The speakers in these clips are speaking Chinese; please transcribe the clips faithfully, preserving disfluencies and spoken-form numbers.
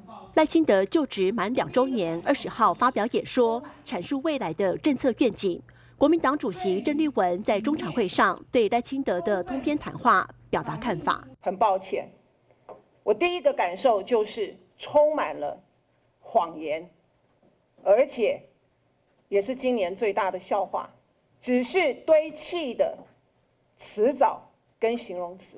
赖清德就职满两周年，二十号发表演说，阐述未来的政策愿景。国民党主席郑丽文在中常会上对赖清德的通篇谈话表达看法。 很抱歉，我第一个感受就是充满了谎言，而且也是今年最大的笑话，只是堆砌的词藻跟形容词。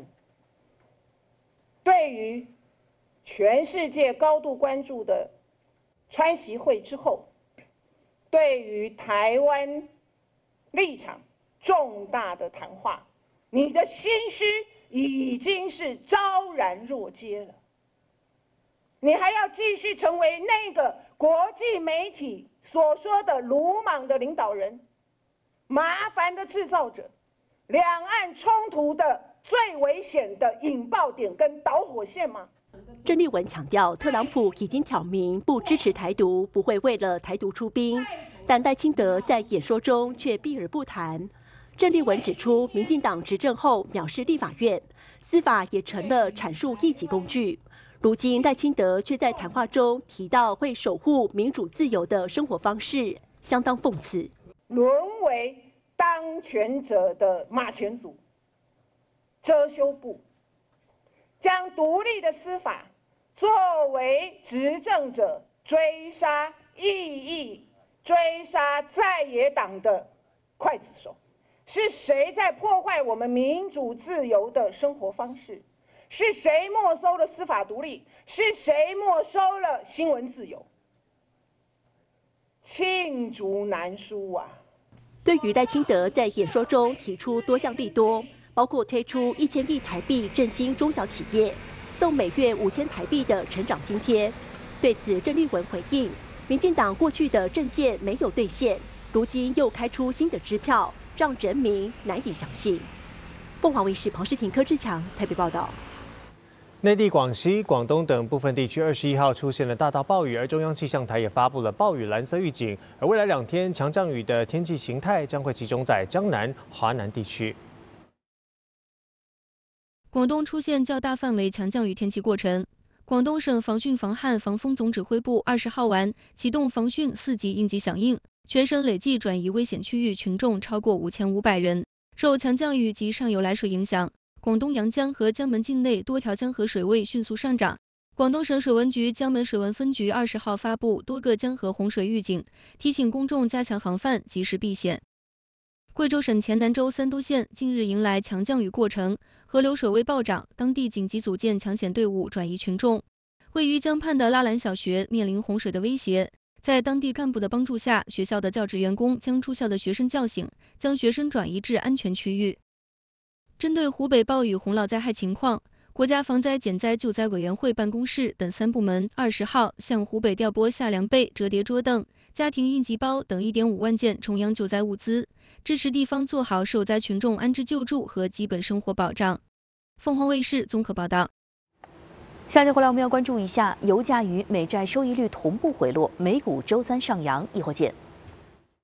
对于全世界高度关注的川习会之后，对于台湾立场重大的谈话，你的心虚已经是昭然若揭了。你还要继续成为那个国际媒体所说的鲁莽的领导人，麻烦的制造者，两岸冲突的最危险的引爆点跟导火线吗？ 郑丽文强调，特朗普已经挑明不支持台独，不会为了台独出兵，但赖清德在演说中却避而不谈。郑丽文指出，民进党执政后藐视立法院，司法也成了阐述异己工具。如今赖清德却在谈话中提到会守护民主自由的生活方式，相当讽刺。 沦为当权者的马前卒、遮羞布，将独立的司法作为执政者追杀异议、追杀在野党的刽子手。是谁在破坏我们民主自由的生活方式？是谁没收了司法独立？是谁没收了新闻自由？罄竹难书啊！ 对于赖清德在演说中提出多项利多，包括推出一千亿台币振兴中小企业，送每月五千台币的成长津贴。对此，郑丽文回应，民进党过去的政见没有兑现，如今又开出新的支票，让人民难以相信。凤凰卫视彭诗婷、柯志强台北报道。 内地广西、广东等部分地区二十一号出现了大到暴雨，而中央气象台也发布了暴雨蓝色预警。而未来两天强降雨的天气形态将会集中在江南、华南地区。 广东出现较大范围强降雨天气过程。广东省防汛防旱防风总指挥部二十号晚启动防汛四级应急响应，全省累计转移危险区域群众超过五千五百人。受强降雨及上游来水影响，广东阳江和江门境内多条江河水位迅速上涨。广东省水文局江门水文分局二十号发布多个江河洪水预警，提醒公众加强防范，及时避险。贵州省黔南州三都县近日迎来强降雨过程，河流水位暴涨，当地紧急组建抢险队伍转移群众。位于江畔的拉兰小学面临洪水的威胁，在当地干部的帮助下，学校的教职员工将出校的学生叫醒，将学生转移至安全区域。针对湖北暴雨洪涝灾害情况，国家防灾减灾救灾委员会办公室等三部门二十号向湖北调拨夏凉被、折叠桌凳、家庭应急包等一点五万件中央救灾物资，支持地方做好受灾群众安置救助和基本生活保障。凤凰卫视综合报道。 下节回来我们要关注一下油价与美债收益率同步回落，美股周三上扬，一会儿见。